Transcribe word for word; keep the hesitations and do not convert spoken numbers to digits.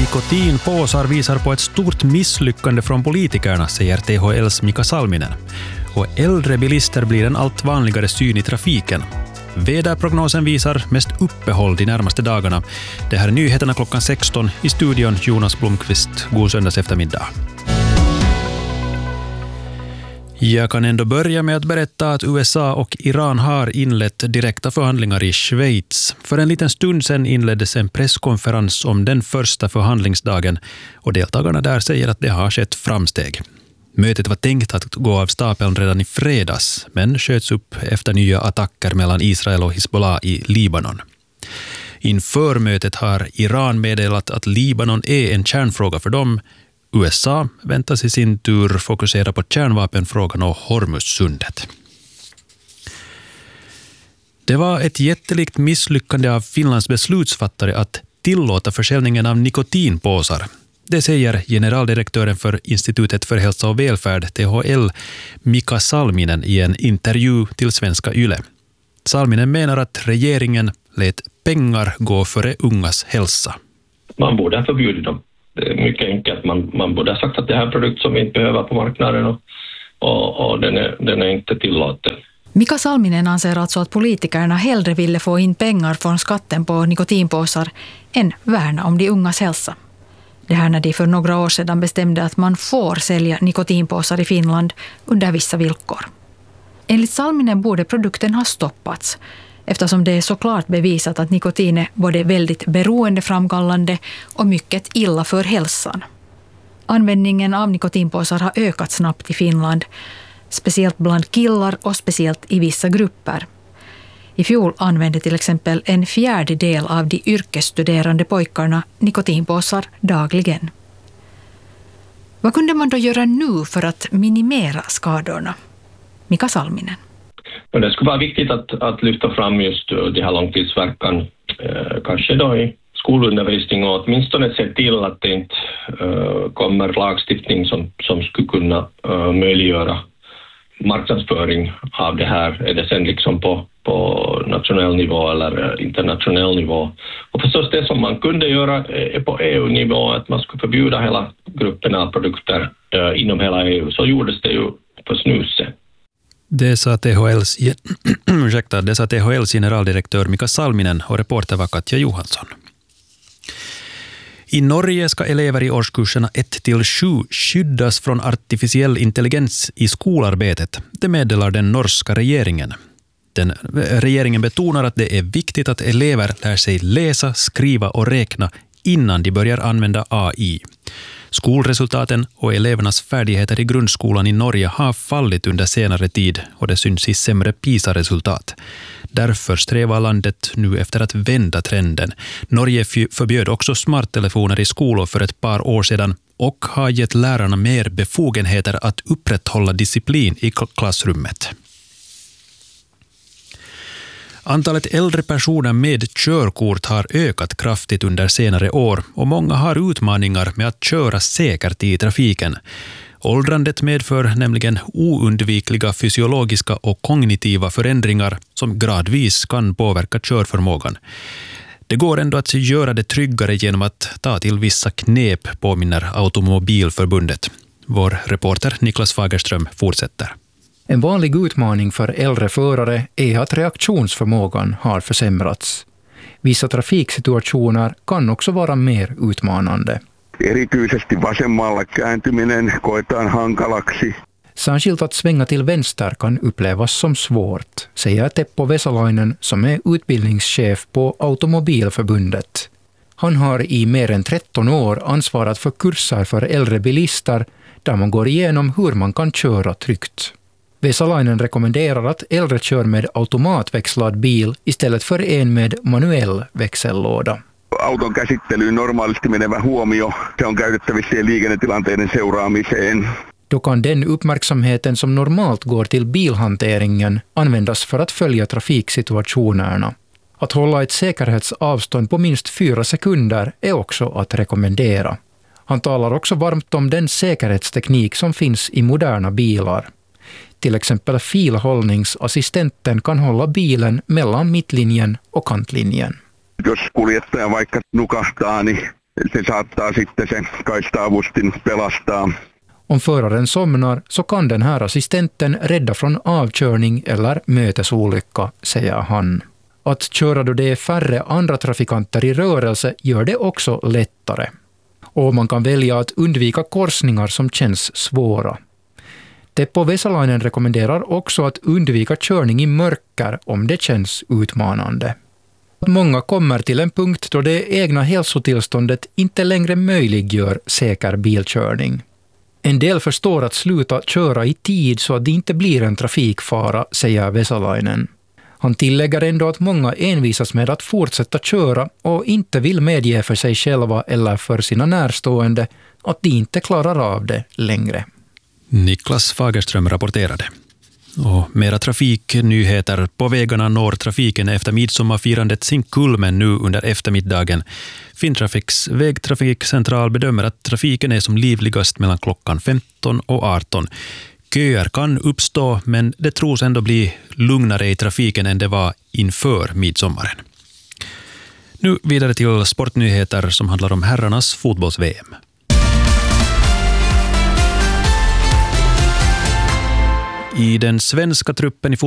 Nikotinpåsar visar på ett stort misslyckande från politikerna, säger T H L:s Mika Salminen. Och äldre bilister blir en allt vanligare syn i trafiken. Väderprognosen visar mest uppehåll de närmaste dagarna. Det här är nyheterna klockan sexton, i studion Jonas Blomqvist. God söndags eftermiddag. Jag kan ändå börja med att berätta att U S A och Iran har inlett direkta förhandlingar i Schweiz. För en liten stund sedan inleddes en presskonferens om den första förhandlingsdagen och deltagarna där säger att det har skett framsteg. Mötet var tänkt att gå av stapeln redan i fredags, men sköts upp efter nya attacker mellan Israel och Hezbollah i Libanon. Inför mötet har Iran meddelat att Libanon är en kärnfråga för dem. U S A väntas i sin tur fokusera på kärnvapenfrågan och Hormuzsundet. Det var ett jättelikt misslyckande av Finlands beslutsfattare att tillåta försäljningen av nikotinpåsar. Det säger generaldirektören för Institutet för hälsa och välfärd, T H L, Mika Salminen, i en intervju till Svenska Yle. Salminen menar att regeringen lät pengar gå före ungas hälsa. Man borde ha förbjudit dem. Det är mycket enkelt. Man, man borde ha sagt att det här är en produkt som vi inte behöver på marknaden och, och, och den, är, den är inte tillåten. Mika Salminen anser alltså att politikerna hellre ville få in pengar från skatten på nikotinpåsar än värna om de ungas hälsa. Det här när de för några år sedan bestämde att man får sälja nikotinpåsar i Finland under vissa villkor. Enligt Salminen borde produkten ha stoppats, eftersom det är såklart bevisat att nikotin är både väldigt beroendeframkallande och mycket illa för hälsan. Användningen av nikotinpåsar har ökat snabbt i Finland, speciellt bland killar och speciellt i vissa grupper. I fjol använde till exempel en fjärdedel av de yrkesstuderande pojkarna nikotinpåsar dagligen. Vad kunde man då göra nu för att minimera skadorna? Mika Salminen. Det skulle vara viktigt att, att lyfta fram just det här långtidsverkan, eh, kanske då i skolundervisning, och åtminstone se till att det inte eh, kommer lagstiftning som, som skulle kunna eh, möjliggöra marknadsföring av det här. Är det sen liksom på, på nationell nivå eller internationell nivå? Och förstås det som man kunde göra är på E U-nivå, att man skulle förbjuda hela gruppen av produkter eh, inom hela E U. Så gjordes det ju för snuset. Det sa T H L:s, ursäkta, det sa T H L:s generaldirektör Mika Salminen och reporter var Katja Johansson. I Norge ska elever i årskurserna ett till sju skyddas från artificiell intelligens i skolarbetet. Det meddelar den norska regeringen. Den, regeringen betonar att det är viktigt att elever lär sig läsa, skriva och räkna innan de börjar använda A I. Skolresultaten och elevernas färdigheter i grundskolan i Norge har fallit under senare tid och det syns i sämre PISA-resultat. Därför strävar landet nu efter att vända trenden. Norge förbjöd också smarttelefoner i skolor för ett par år sedan och har gett lärarna mer befogenheter att upprätthålla disciplin i klassrummet. Antalet äldre personer med körkort har ökat kraftigt under senare år och många har utmaningar med att köra säkert i trafiken. Åldrandet medför nämligen oundvikliga fysiologiska och kognitiva förändringar som gradvis kan påverka körförmågan. Det går ändå att göra det tryggare genom att ta till vissa knep, påminner Automobilförbundet. Vår reporter Niklas Fagerström fortsätter. En vanlig utmaning för äldre förare är att reaktionsförmågan har försämrats. Vissa trafiksituationer kan också vara mer utmanande. Erityisesti vasemmalla kääntyminen koetaan hankalaksi. Särskilt att svänga till vänster kan upplevas som svårt, säger Teppo Vesalainen som är utbildningschef på Automobilförbundet. Han har i mer än tretton år ansvarat för kurser för äldre bilister där man går igenom hur man kan köra tryggt. Vesalainen rekommenderar att äldre kör med automatväxlad bil istället för en med manuell växellåda. Auton käsittelyyn normaalisti menevä huomio, se on käytettävissä liikennetilanteiden seuraamiseen. Då kan den uppmärksamheten som normalt går till bilhanteringen användas för att följa trafiksituationerna. Att hålla ett säkerhetsavstånd på minst fyra sekunder är också att rekommendera. Han talar också varmt om den säkerhetsteknik som finns i moderna bilar. Till exempel filhållningsassistenten kan hålla bilen mellan mittlinjen och kantlinjen. Jos kuljettaja vaikka nukahtaa, niin se saattaa sitten se kaista-avustin pelastaa. Om föraren somnar så kan den här assistenten rädda från avkörning eller mötesolycka, säger han. Att köra då det är färre andra trafikanter i rörelse gör det också lättare. Och man kan välja att undvika korsningar som känns svåra. Teppo Vesalainen rekommenderar också att undvika körning i mörker om det känns utmanande. Många kommer till en punkt då det egna hälsotillståndet inte längre möjliggör säker bilkörning. En del förstår att sluta köra i tid så att det inte blir en trafikfara, säger Vesalainen. Han tillägger ändå att många envisas med att fortsätta köra och inte vill medge för sig själva eller för sina närstående att de inte klarar av det längre. Niklas Fagerström rapporterade. Och mera trafiknyheter. På vägarna når trafiken efter midsommarfirandet sin kulmen nu under eftermiddagen. Finntrafiks vägtrafikcentral bedömer att trafiken är som livligast mellan klockan femton och arton. Köer kan uppstå, men det tros ändå bli lugnare i trafiken än det var inför midsommaren. Nu vidare till sportnyheter som handlar om herrarnas fotbolls-V M. I den svenska truppen i